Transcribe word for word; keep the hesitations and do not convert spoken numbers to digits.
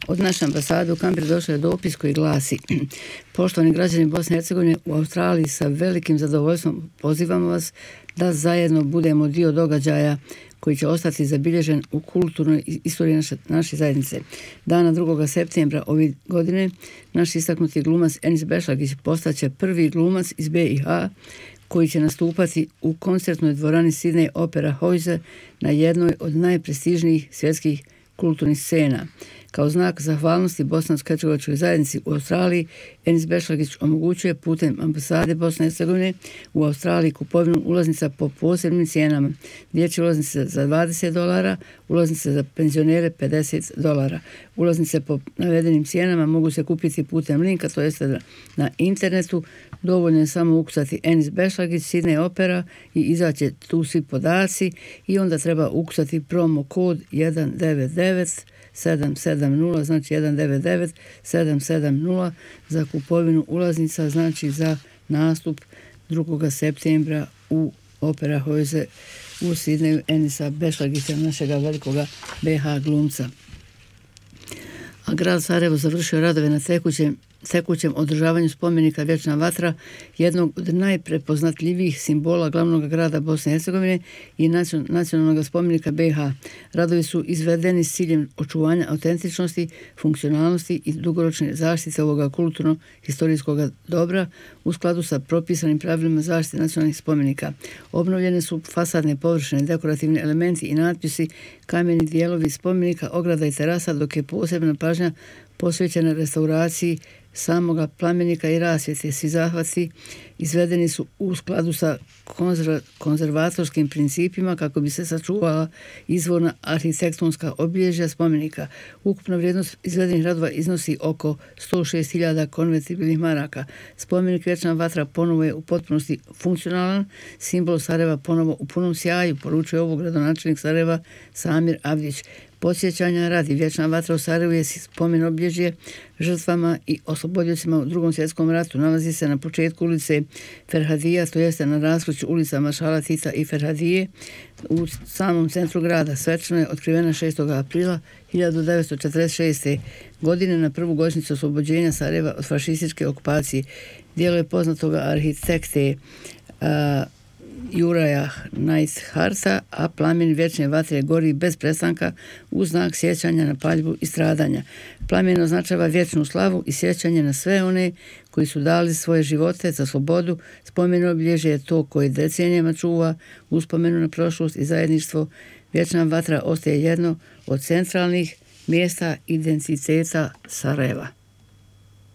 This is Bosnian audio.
Od naše ambasade u Kamberi došao je dopis koji glasi: Poštovani građani Bosne i Hercegovine, u Australiji sa velikim zadovoljstvom pozivamo vas da zajedno budemo dio događaja koji će ostati zabilježen u kulturnoj istoriji naše, naše zajednice. Dana drugog septembra ove godine naš istaknuti glumac Enis Bešlagić postaće prvi glumac iz B i H koji će nastupati u koncertnoj dvorani Sydney Opera House na jednoj od najprestižnijih svjetskih kulturnih scena. Kao znak zahvalnosti bosansko-hercegovačkoj zajednici u Australiji, Enis Bešlagić omogućuje putem ambasade Bosne i Hercegovine u Australiji kupovinu ulaznica po posebnim cijenama. Dječje ulaznice za dvadeset dolara, ulaznice za penzionere pedeset dolara. Ulaznice po navedenim cijenama mogu se kupiti putem linka, to jeste na internetu. Dovoljno je samo ukucati Enis Bešlagić, Sydney Opera i izaće tu svi podaci i onda treba ukucati promo kod jedan devet devet sedam sedam nula, znači jedan devet devet sedam sedam nula za kupovinu ulaznica, znači za nastup drugog septembra u Opera House u Sidneju Enisa Bešlagića, našega velikoga B H glumca. A grad Sarajevo završio radove na tekućem tekućem održavanju spomenika Vječna vatra, jednog od najprepoznatljivijih simbola glavnog grada Bosne i Hercegovine i nacionalnog spomenika B H. Radovi su izvedeni s ciljem očuvanja autentičnosti, funkcionalnosti i dugoročne zaštite ovoga kulturno-historijskog dobra u skladu sa propisanim pravilima zaštite nacionalnih spomenika. Obnovljene su fasadne površine, dekorativni elementi i natpisi, kameni dijelovi spomenika, ograda i terasa, dok je posebna pažnja posvećena restauraciji samoga plamenika i rasvjete. Svi zahvati izvedeni su u skladu sa konzerva, konzervatorskim principima kako bi se sačuvala izvorna arhitektonska obilježja spomenika. Ukupna vrijednost izvedenih radova iznosi oko sto šest hiljada konvertibilnih maraka. Spomenik Vječna vatra ponovo je u potpunosti funkcionalan, simbol Sarajeva ponovo u punom sjaju, poručuje ovo gradonačelnik Sarajeva Samir Avdić. Podsjećanja radi, Vječna vatra u Sarajevu je spomen obilježje žrtvama i oslobodiocima u drugom svjetskom ratu. Nalazi se na početku ulice Ferhadija, to jeste na raskrižju ulica Maršala Tita i Ferhadije u samom centru grada. Svečano je otkrivena šestog aprila hiljadu devetsto četrdeset šeste. godine na prvu godišnjicu oslobođenja Sarajeva od fašističke okupacije. Dijelo je poznatoga arhitekte a, Juraja Neitharta, a plamen Vječne vatre gori bez prestanka uz znak sjećanja na paljbu i stradanja. Plamen označava vječnu slavu i sjećanje na sve one koji su dali svoje živote za slobodu. Spomen obilježje je to koje decenijama čuva uspomenu na prošlost i zajedništvo. Vječna vatra ostaje jedno od centralnih mjesta identiteta Sarajeva.